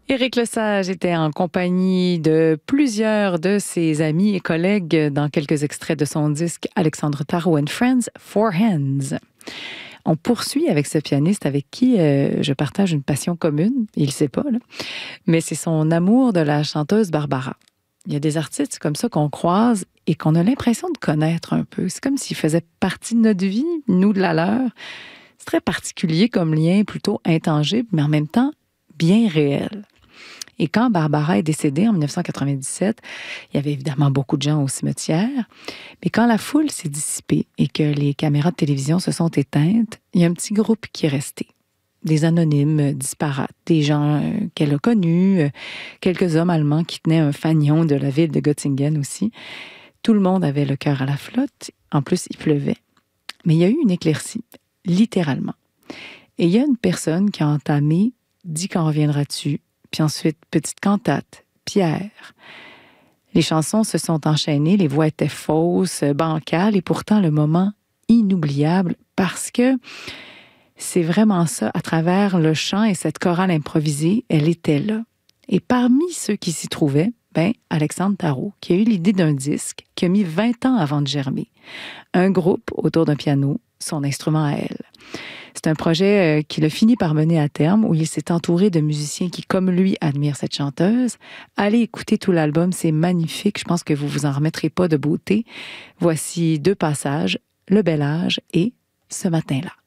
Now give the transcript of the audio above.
Éric Lesage était en compagnie de plusieurs de ses amis et collègues dans quelques extraits de son disque Alexandre Tarot and Friends, Four Hands. On poursuit avec ce pianiste avec qui je partage une passion commune, il ne sait pas, là, mais c'est son amour de la chanteuse Barbara. Il y a des artistes comme ça qu'on croise et qu'on a l'impression de connaître un peu. C'est comme s'ils faisaient partie de notre vie, nous de la leur. C'est très particulier comme lien, plutôt intangible, mais en même temps bien réel. Et quand Barbara est décédée en 1997, il y avait évidemment beaucoup de gens au cimetière, mais quand la foule s'est dissipée et que les caméras de télévision se sont éteintes, il y a un petit groupe qui est resté. Des anonymes disparates, des gens qu'elle a connus, quelques hommes allemands qui tenaient un fanion de la ville de Göttingen aussi. Tout le monde avait le cœur à la flotte. En plus, il pleuvait. Mais il y a eu une éclaircie, littéralement. Et il y a une personne qui a entamé « Dis quand reviendras-tu », puis ensuite « Petite cantate »,« Pierre ». Les chansons se sont enchaînées, les voix étaient fausses, bancales, et pourtant le moment inoubliable parce que c'est vraiment ça, à travers le chant et cette chorale improvisée, elle était là. Et parmi ceux qui s'y trouvaient, Alexandre Tarot, qui a eu l'idée d'un disque qui a mis 20 ans avant de germer. Un groupe autour d'un piano, son instrument à elle. C'est un projet qu'il a fini par mener à terme, où il s'est entouré de musiciens qui, comme lui, admirent cette chanteuse. Allez écouter tout l'album, c'est magnifique. Je pense que vous vous en remettrez pas de beauté. Voici deux passages, Le bel âge et Ce matin-là.